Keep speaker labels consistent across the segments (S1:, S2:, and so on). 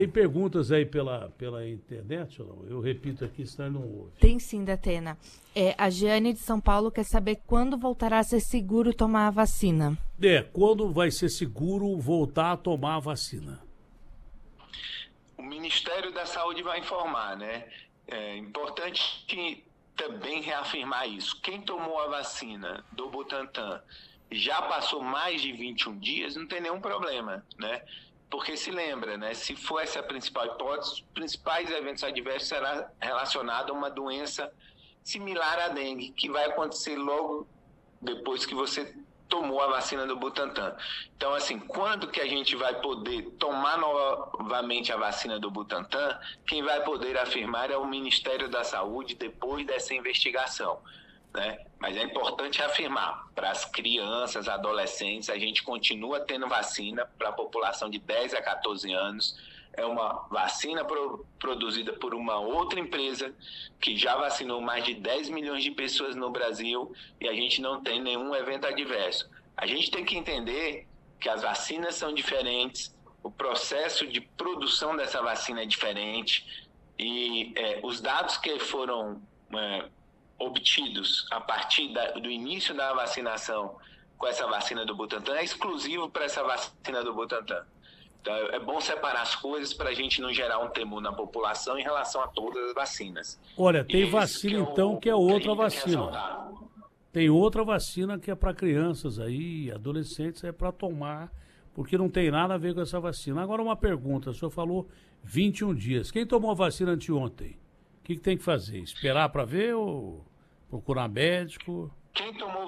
S1: Tem perguntas aí pela internet ou não? Eu repito aqui, senão não ouve.
S2: Tem sim, Datena. A Jane de São Paulo quer saber quando voltará a ser seguro tomar a vacina.
S1: Quando vai ser seguro voltar a tomar a vacina?
S3: O Ministério da Saúde vai informar, né? É importante também reafirmar isso. Quem tomou a vacina do Butantan já passou mais de 21 dias, não tem nenhum problema, né? Porque se lembra, né? Se for essa a principal hipótese, os principais eventos adversos será relacionado a uma doença similar à dengue, que vai acontecer logo depois que você tomou a vacina do Butantan. Então, assim, quando que a gente vai poder tomar novamente a vacina do Butantan, quem vai poder afirmar é o Ministério da Saúde depois dessa investigação, né? Mas é importante afirmar, para as crianças, adolescentes, a gente continua tendo vacina para a população de 10 a 14 anos. É uma vacina produzida por uma outra empresa que já vacinou mais de 10 milhões de pessoas no Brasil e a gente não tem nenhum evento adverso. A gente tem que entender que as vacinas são diferentes, o processo de produção dessa vacina é diferente e os dados que foram obtidos a partir do início da vacinação com essa vacina do Butantan é exclusivo para essa vacina do Butantan. Então, é bom separar as coisas para a gente não gerar um temor na população em relação a todas as vacinas.
S1: Olha, tem vacina então que é outra vacina. Tem outra vacina que é para crianças aí, adolescentes, é para tomar, porque não tem nada a ver com essa vacina. Agora uma pergunta, o senhor falou 21 dias. Quem tomou a vacina anteontem? O que tem que fazer? Esperar para ver ou procurar médico?
S3: Quem tomou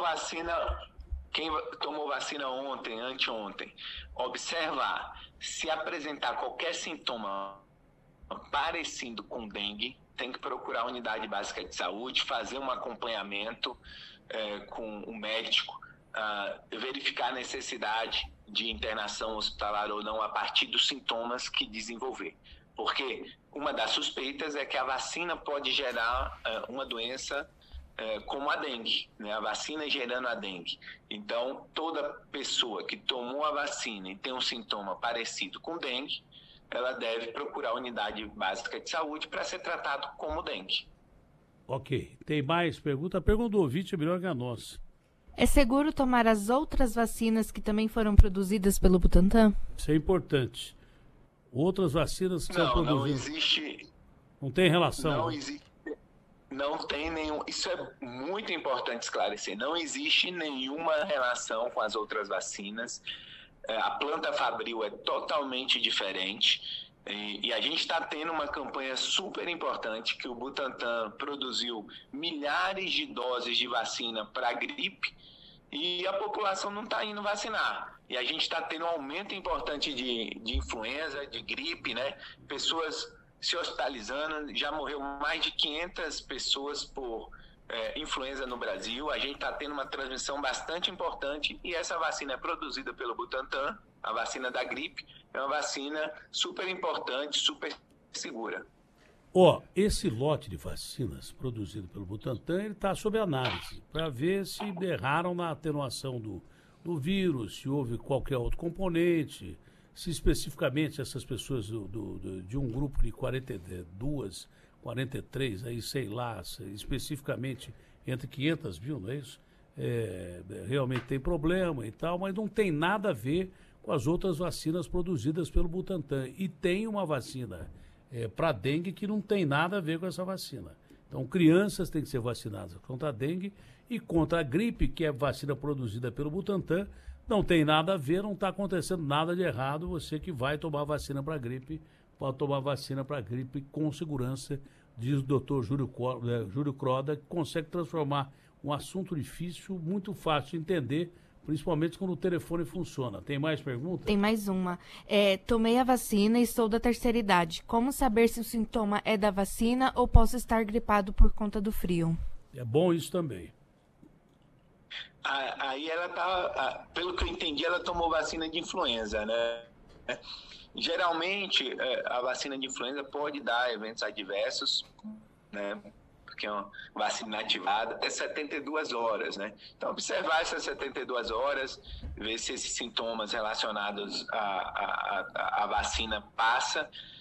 S3: vacina ontem, anteontem, observar se apresentar qualquer sintoma parecido com dengue, tem que procurar a unidade básica de saúde, fazer um acompanhamento com o médico, verificar a necessidade de internação hospitalar ou não a partir dos sintomas que desenvolver. Porque uma das suspeitas é que a vacina pode gerar uma doença como a dengue, né? A vacina gerando a dengue. Então, toda pessoa que tomou a vacina e tem um sintoma parecido com dengue, ela deve procurar a unidade básica de saúde para ser tratado como dengue.
S1: Ok. Tem mais pergunta? A pergunta do ouvinte é melhor que a nossa.
S2: É seguro tomar as outras vacinas que também foram produzidas pelo Butantan?
S1: Isso é importante. Outras vacinas que são produzidas...
S3: Não existe...
S1: Não tem relação.
S3: Não existe. Não tem nenhum... Isso é muito importante esclarecer. Não existe nenhuma relação com as outras vacinas. A planta fabril é totalmente diferente. E a gente está tendo uma campanha super importante que o Butantan produziu milhares de doses de vacina para gripe e a população não está indo vacinar. E a gente está tendo um aumento importante de influenza, de gripe, né? Pessoas se hospitalizando, já morreu mais de 500 pessoas por influenza no Brasil. A gente está tendo uma transmissão bastante importante e essa vacina é produzida pelo Butantan, a vacina da gripe, é uma vacina super importante, super segura.
S1: Esse lote de vacinas produzido pelo Butantan, ele está sob análise, para ver se erraram na atenuação do vírus, se houve qualquer outro componente, se especificamente essas pessoas de um grupo de 42, 43, aí sei lá, especificamente entre 500 mil, não é isso? Realmente tem problema e tal, mas não tem nada a ver com as outras vacinas produzidas pelo Butantan. E tem uma vacina para dengue que não tem nada a ver com essa vacina. Então, crianças têm que ser vacinadas contra a dengue e contra a gripe, que é vacina produzida pelo Butantan, não tem nada a ver, não está acontecendo nada de errado. Você que vai tomar vacina para gripe, pode tomar vacina para gripe com segurança, diz o doutor Júlio Croda, que consegue transformar um assunto difícil, muito fácil de entender, principalmente quando o telefone funciona. Tem mais perguntas?
S2: Tem mais uma. Tomei a vacina e sou da terceira idade. Como saber se o sintoma é da vacina ou posso estar gripado por conta do frio?
S1: É bom isso também.
S3: Aí ela tá, pelo que eu entendi, ela tomou vacina de influenza, né? Geralmente, a vacina de influenza pode dar eventos adversos, né? Porque é uma vacina ativada até 72 horas, né? Então, observar essas 72 horas, ver se esses sintomas relacionados à vacina passa.